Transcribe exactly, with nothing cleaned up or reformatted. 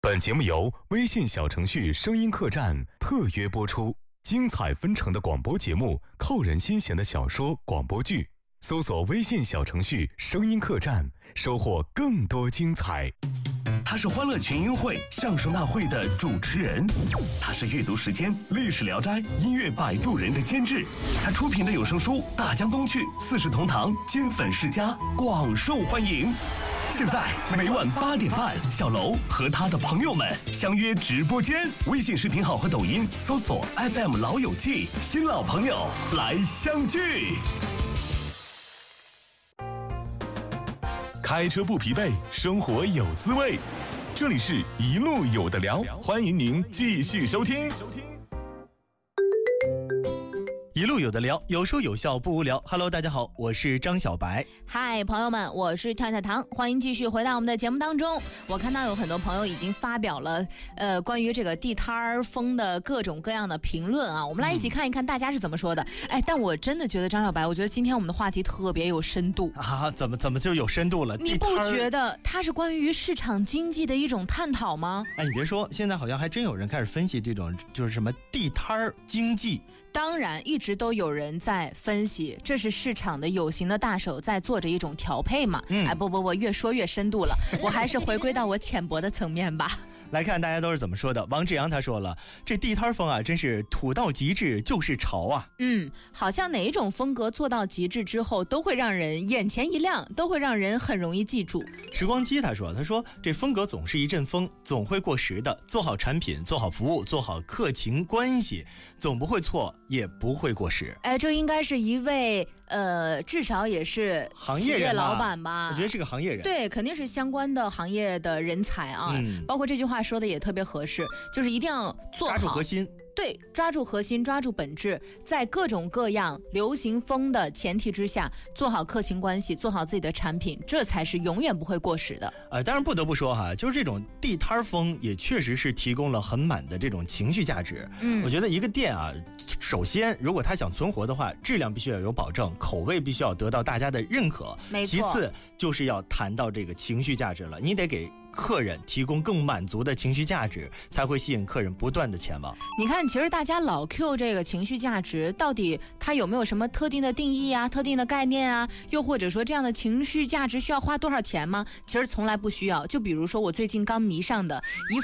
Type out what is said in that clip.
本节目由微信小程序声音客栈特约播出，精彩纷呈的广播节目，扣人心弦的小说广播剧，搜索微信小程序声音客栈，收获更多精彩。 他是欢乐群英会相声大会的主持人，他是阅读时间历史聊斋音乐摆渡人的监制，他出品的有声书《大江东去》四世同堂金粉世家广受欢迎。现在每晚八点半，小楼和他的朋友们相约直播间，微信视频号和抖音搜索 F M 老友记，新老朋友来相聚。 开车不疲惫，生活有滋味。这里是一路有的聊，欢迎您继续收听。 一路有的聊，有说有笑不无聊。Hello， 大家好，我是张小白。 嗨，朋友们，我是跳跳糖，欢迎继续回到我们的节目当中。我看到有很多朋友已经发表了呃关于这个地摊风的各种各样的评论啊，我们来一起看一看大家是怎么说的。嗯、哎，但我真的觉得张小白，我觉得今天我们的话题特别有深度啊！怎么怎么就有深度了？ 你不觉得它是关于市场经济的一种探讨吗？ 哎，你别说，现在好像还真有人开始分析这种就是什么地摊经济。 当然，一直都有人在分析，这是市场的有形的大手在做着一种调配嘛。嗯、哎，不不不，越说越深度了，我还是回归到我浅薄的层面吧。 来看大家都是怎么说的。王志阳他说了，这地摊风啊，真是土到极致就是潮啊。 嗯，好像哪一种风格做到极致之后，都会让人眼前一亮，都会让人很容易记住。 时光机他说，他说这风格总是一阵风，总会过时的。做好产品，做好服务，做好客情关系，总不会错，也不会过时。 哎，这应该是一位呃，至少也是行业人老板吧？ 我觉得是个行业人， 对，肯定是相关的行业的人才啊。嗯、包括这句话说的也特别合适，就是一定要做好， 抓住核心。 对，抓住核心，抓住本质，在各种各样流行风的前提之下，做好客情关系，做好自己的产品，这才是永远不会过时的。 呃，当然不得不说哈，就是这种地摊风也确实是提供了很满的这种情绪价值。嗯，我觉得一个店啊，首先如果它想存活的话，质量必须要有保证，口味必须要得到大家的认可。 没错。 其次就是要谈到这个情绪价值了，你得给客人提供更满足的情绪价值，才会吸引客人不断的前往。 你看，其实大家老 Q 这个情绪价值，到底它有没有什么特定的定义啊、特定的概念啊？又或者说这样的情绪价值需要花多少钱吗？其实从来不需要。就比如说我最近刚迷上的一